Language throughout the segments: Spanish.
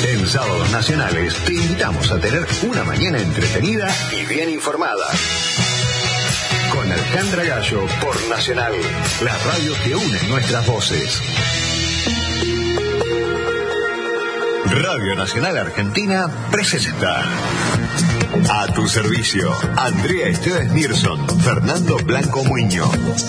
En Sábados Nacionales te invitamos a tener una mañana entretenida y bien informada. Con Alejandra Gallo por Nacional, la radio que une nuestras voces. Radio Nacional Argentina presenta A tu servicio, Andrea Esteves Nilsson, Fernando Blanco Muño.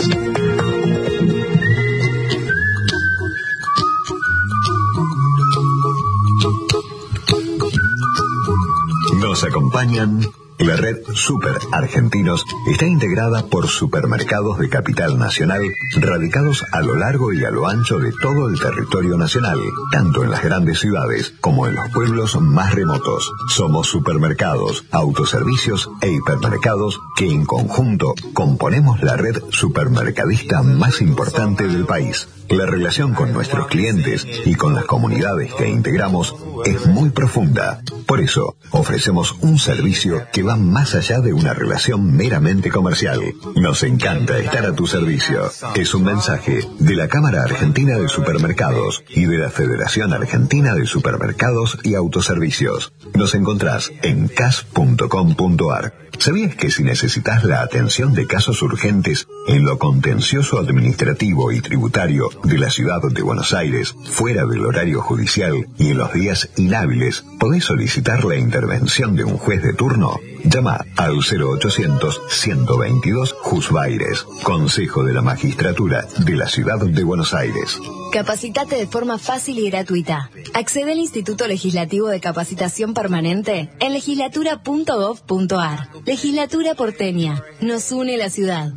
Nos acompañan. La red Super Argentinos está integrada por supermercados de capital nacional radicados a lo largo y a lo ancho de todo el territorio nacional, tanto en las grandes ciudades como en los pueblos más remotos. Somos supermercados, autoservicios e hipermercados que en conjunto componemos la red supermercadista más importante del país. La relación con nuestros clientes y con las comunidades que integramos es muy profunda. Por eso, ofrecemos un servicio que va más allá de una relación meramente comercial. Nos encanta estar a tu servicio. Es un mensaje de la Cámara Argentina de Supermercados y de la Federación Argentina de Supermercados y Autoservicios. Nos encontrás en cas.com.ar. ¿Sabías que si necesitas la atención de casos urgentes en lo contencioso administrativo y tributario de la ciudad de Buenos Aires, fuera del horario judicial y en los días inhábiles, podés solicitar la intervención de un juez de turno? Llama al 0800-122 Jusbaires, Consejo de la Magistratura de la Ciudad de Buenos Aires. Capacitate de forma fácil y gratuita. Accede al Instituto Legislativo de Capacitación Permanente en legislatura.gov.ar. Legislatura porteña. Nos une la ciudad.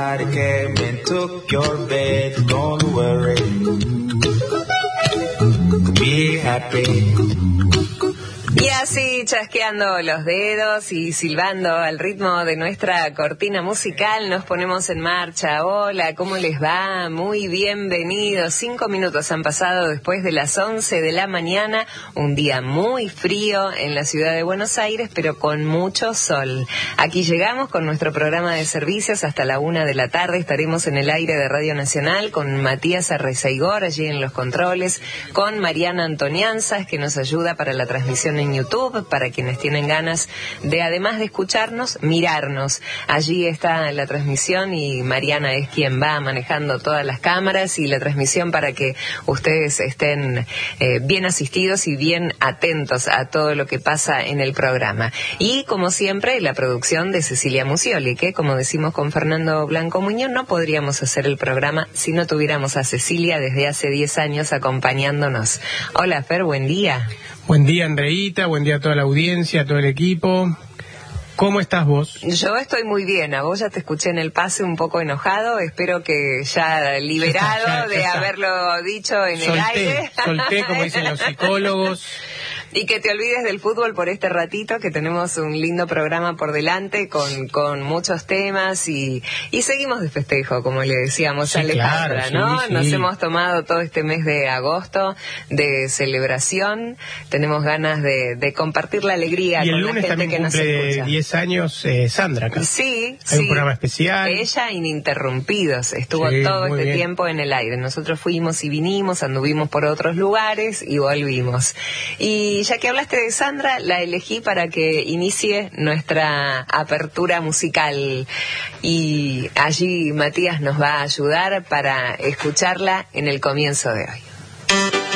Y así, chasqueando los dedos y silbando al ritmo de nuestra cortina musical, nos ponemos en marcha. Hola, ¿cómo les va? Muy bienvenidos. 5 minutos han pasado después de las 11 de la mañana. Un día muy frío en la ciudad de Buenos Aires, pero con mucho sol. Aquí llegamos con nuestro programa de servicios hasta la 1 de la tarde. Estaremos en el aire de Radio Nacional con Matías Arrezaigor allí en los controles, con Mariana Antonianzas, que nos ayuda para la transmisión en YouTube, para quienes tienen ganas de, además de escucharnos, mirarnos. Allí está la transmisión y Mariana es quien va manejando todas las cámaras y la transmisión para que ustedes estén bien asistidos y bien atentos a todo lo que pasa en el programa. Y, como siempre, la producción de Cecilia Musioli, que, como decimos con Fernando Blanco Muñoz, no podríamos hacer el programa si no tuviéramos a Cecilia desde hace 10 años acompañándonos. Hola, Fer, buen día. Buen día, Andreita, buen día a toda la audiencia, a todo el equipo. ¿Cómo estás vos? Yo estoy muy bien, a vos ya te escuché en el pase un poco enojado, espero que ya liberado de haberlo dicho en el aire. Solté, como dicen los psicólogos. Y que te olvides del fútbol por este ratito, que tenemos un lindo programa por delante con muchos temas y seguimos de festejo, como le decíamos a Alejandra, claro, ¿no? Sí. Nos hemos tomado todo este mes de agosto de celebración, tenemos ganas de compartir la alegría con la gente que nos escucha. Y el lunes también cumple 10 años Sandra acá. Sí, Hay un programa especial. Ella ininterrumpidos, estuvo todo este tiempo en el aire. Nosotros fuimos y vinimos, anduvimos por otros lugares y volvimos. Y ya que hablaste de Sandra, la elegí para que inicie nuestra apertura musical y allí Matías nos va a ayudar para escucharla en el comienzo de hoy.